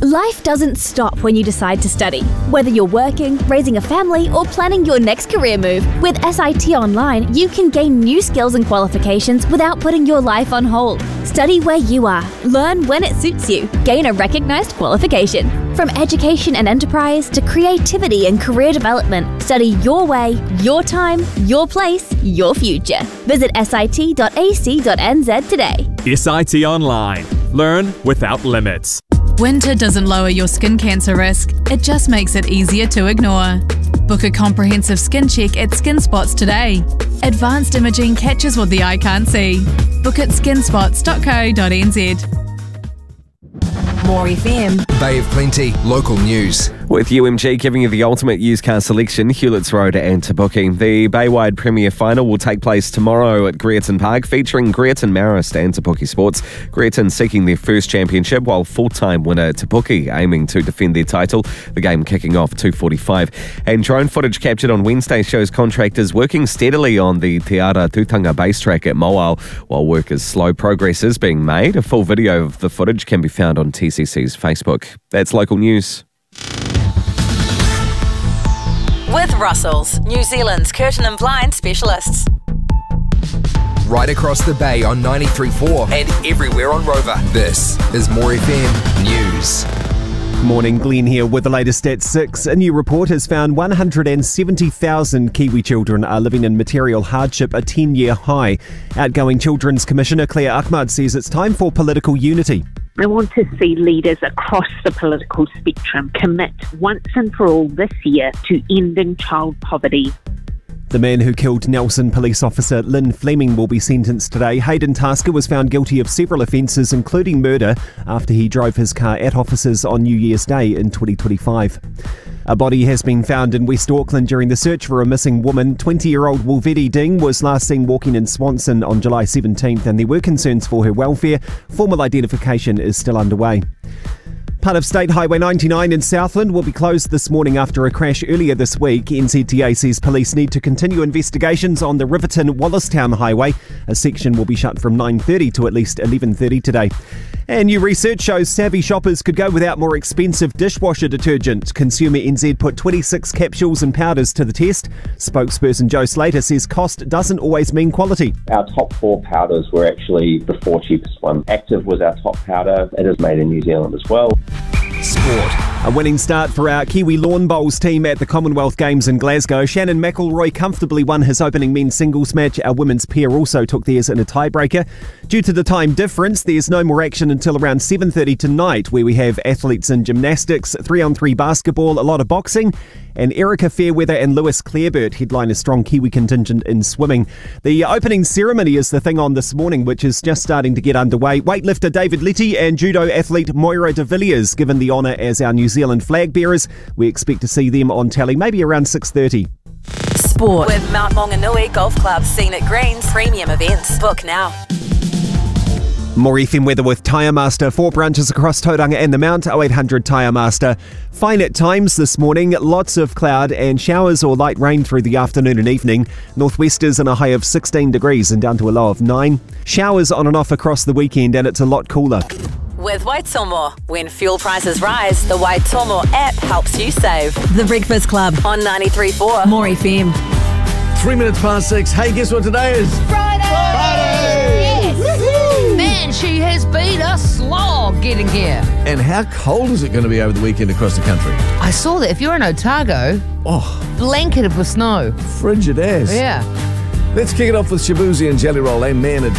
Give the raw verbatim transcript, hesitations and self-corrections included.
Life doesn't stop when you decide to study. Whether you're working, raising a family, or planning your next career move, with S I T Online, you can gain new skills and qualifications without putting your life on hold. Study where you are, learn when it suits you, gain a recognised qualification. From education and enterprise to creativity and career development, study your way, your time, your place, your future. Visit sit dot a c dot n z today. S I T Online. Learn without limits. Winter doesn't lower your skin cancer risk, it just makes it easier to ignore. Book a comprehensive skin check at Skin Spots today. Advanced imaging catches what the eye can't see. Book at skin spots dot co dot n z. More F M. Bay of Plenty, local news. With U M G giving you the ultimate used car selection, Hewletts Road and Tabuki. The Baywide Premier Final will take place tomorrow at Greerton Park, featuring Greerton Marist and Tabuki Sports. Greerton seeking their first championship, while full-time winner Tabuki aiming to defend their title. The game kicking off two forty-five. And drone footage captured on Wednesday shows contractors working steadily on the Te Ara Tūtanga base track at Moal, while work is slow progress is being made. A full video of the footage can be found on T C C's Facebook. That's local news. With Russells, New Zealand's curtain and blind specialists. Right across the bay on ninety-three point four and everywhere on Rover. This is More F M News. Morning, Glenn here with the latest at six. A new report has found one hundred seventy thousand Kiwi children are living in material hardship, a ten-year high. Outgoing Children's Commissioner Claire Ahmad says it's time for political unity. I want to see leaders across the political spectrum commit once and for all this year to ending child poverty. The man who killed Nelson police officer Lynn Fleming will be sentenced today. Hayden Tasker was found guilty of several offences, including murder, after he drove his car at officers on New Year's Day in twenty twenty-five. A body has been found in West Auckland during the search for a missing woman. twenty-year-old Wolvedi Ding was last seen walking in Swanson on July seventeenth, and there were concerns for her welfare. Formal identification is still underway. Part of State Highway ninety-nine in Southland will be closed this morning after a crash earlier this week. N Z T A says police need to continue investigations on the Riverton-Wallacestown Highway. A section will be shut from nine thirty to at least eleven thirty today. And new research shows savvy shoppers could go without more expensive dishwasher detergent. Consumer N Z put twenty-six capsules and powders to the test. Spokesperson Joe Slater says cost doesn't always mean quality. Our top four powders were actually the four cheapest ones. Active was our top powder. It is made in New Zealand as well. Sport. A winning start for our Kiwi Lawn Bowls team at the Commonwealth Games in Glasgow. Shannon McElroy comfortably won his opening men's singles match. Our women's pair also took theirs in a tiebreaker. Due to the time difference, there's no more action until around seven thirty tonight, where we have athletes in gymnastics, three-on-three basketball, a lot of boxing, and Erica Fairweather and Lewis Clareburt headline a strong Kiwi contingent in swimming. The opening ceremony is the thing on this morning, which is just starting to get underway. Weightlifter David Letty and judo athlete Moira de Villiers given the honour as our New Zealand flag bearers. We expect to see them on tally maybe around six thirty. Sport. With Mount Maunganui Golf Club, Scenic Greens, premium events. Book now. More F M weather with Tyre Master. Four branches across Tauranga and the Mount. oh eight hundred Tyre Master. Fine at times this morning. Lots of cloud and showers or light rain through the afternoon and evening. Northwesters in a high of sixteen degrees and down to a low of nine. Showers on and off across the weekend, and it's a lot cooler. With Waitomo. When fuel prices rise, the Waitomo app helps you save. The Breakfast Club On ninety-three point four. More F M. Three minutes past six. Hey, guess what today is? Friday! Friday! Yes! Man, she has been a slog getting here. And how cold is it going to be over the weekend across the country? I saw that if you're in Otago, Oh, blanketed with snow. frigid as. Yeah. Let's kick it off with Shabuzi and Jelly Roll. Amen.